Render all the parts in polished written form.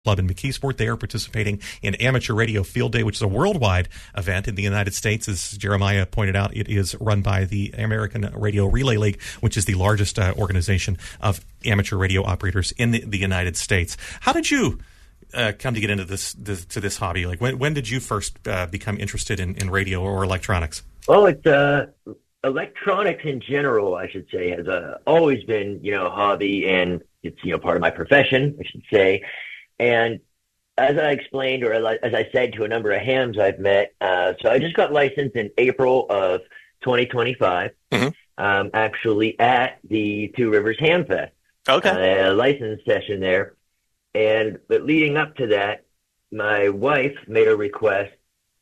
Club in McKeesport. They are participating in Amateur Radio Field Day, which is a worldwide event in the United States. As Jeremiah pointed out, it is run by the American Radio Relay League, which is the largest organization of amateur radio operators in the United States. How did you come to get into this hobby? Like when did you first become interested in radio or electronics? Well, it's electronics in general, I should say, has always been a hobby, and it's part of my profession, I should say. And as I explained, or as I said to a number of hams I've met, so I just got licensed in April of 2025, actually at the Two Rivers Ham Fest. Okay. A license session there. But leading up to that, my wife made a request.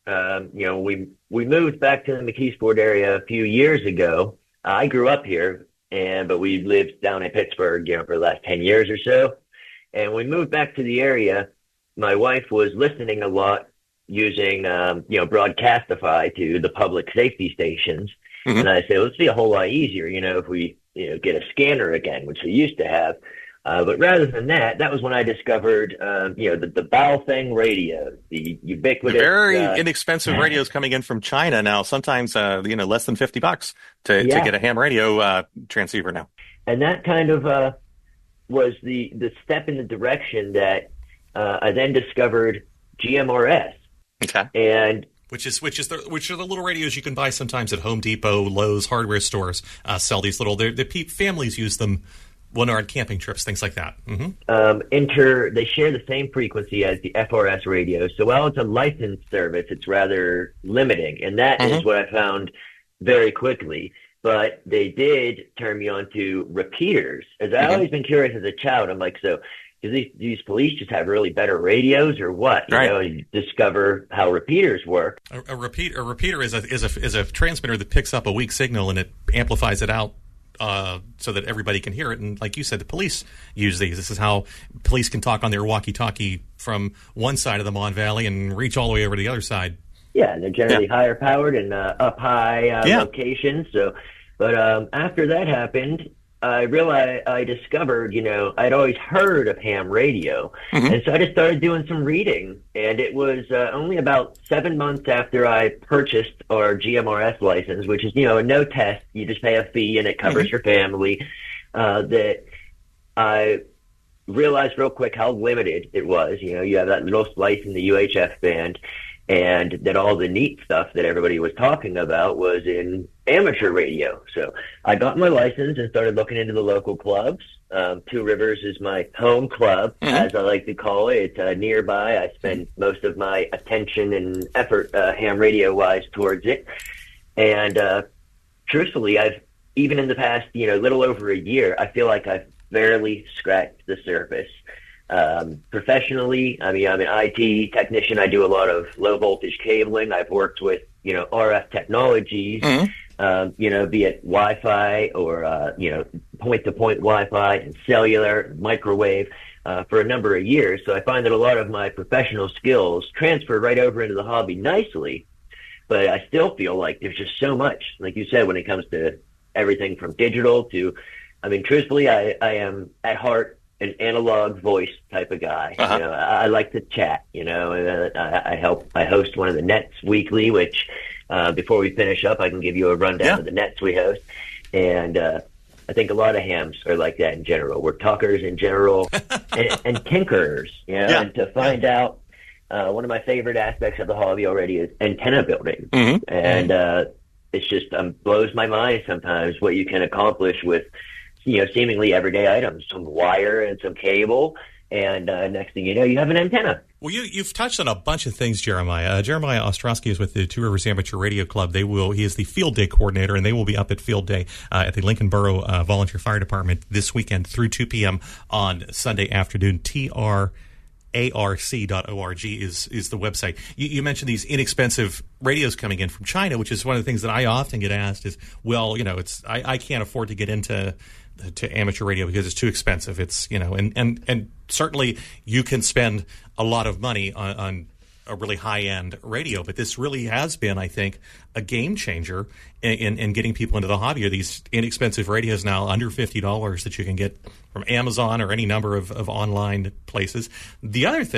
We moved back to the McKeesport area a few years ago. I grew up here, but we lived down in Pittsburgh, for the last 10 years or so. And we moved back to the area. My wife was listening a lot using, Broadcastify to the public safety stations. Mm-hmm. And I said, well, it'd be a whole lot easier, if we, get a scanner again, which we used to have. But rather than that was when I discovered, the Baofeng radio, the ubiquitous, very inexpensive radios coming in from China now. Sometimes, less than $50 to get a ham radio transceiver now. And that kind of was the step in the direction that I then discovered GMRS. Okay. And which are the little radios you can buy sometimes at Home Depot, Lowe's, hardware stores. Sell these little. Families use them when they're on camping trips, things like that. Mm-hmm. They share the same frequency as the FRS radio. So while it's a licensed service, it's rather limiting. And that is what I found very quickly. But they did turn me on to repeaters. As I've always been curious as a child, I'm like, so do these police just have really better radios or what? You discover how repeaters work. A repeater is a transmitter that picks up a weak signal and it amplifies it out so that everybody can hear it. And like you said, the police use these. This is how police can talk on their walkie-talkie from one side of the Mon Valley and reach all the way over to the other side. Yeah, they're generally higher powered and up high locations. So, but after that happened, I discovered, I'd always heard of ham radio. Mm-hmm. And so I just started doing some reading. And it was only about 7 months after I purchased our GMRS license, which is, a no test. You just pay a fee and it covers your family, that I realized real quick how limited it was. You have that little slice in the UHF band. And that all the neat stuff that everybody was talking about was in amateur radio. So I got my license and started looking into the local clubs. Two Rivers is my home club, as I like to call it. It's nearby. I spend most of my attention and effort ham radio-wise towards it. And truthfully, I've even in the past, little over a year, I feel like I've barely scratched the surface. Professionally, I'm an IT technician. I do a lot of low voltage cabling. I've worked with, RF technologies, be it Wi-Fi or, point-to-point Wi-Fi and cellular, microwave, for a number of years. So I find that a lot of my professional skills transfer right over into the hobby nicely, but I still feel like there's just so much, like you said, when it comes to everything from digital to, truthfully, I am at heart an analog voice type of guy. I like to chat, I host one of the nets weekly, which, before we finish up, I can give you a rundown of the nets we host. And, I think a lot of hams are like that in general. We're talkers in general and tinkerers, and to find out, one of my favorite aspects of the hobby already is antenna building. Mm-hmm. And, it's just, blows my mind sometimes what you can accomplish with, seemingly everyday items, some wire and some cable, and next thing you know, you have an antenna. Well, you've touched on a bunch of things, Jeremiah. Jeremiah Ostrowski is with the Two Rivers Amateur Radio Club. He is the Field Day coordinator, and they will be up at Field Day at the Lincoln Borough Volunteer Fire Department this weekend through 2 p.m. on Sunday afternoon. TRARC.org is the website. You mentioned these inexpensive radios coming in from China, which is one of the things that I often get asked is, well, I can't afford to get into amateur radio because it's too expensive. It's, and certainly you can spend a lot of money on a really high-end radio. But this really has been, I think, a game changer in getting people into the hobby. Are these inexpensive radios now under $50 that you can get from Amazon or any number of online places. The other thing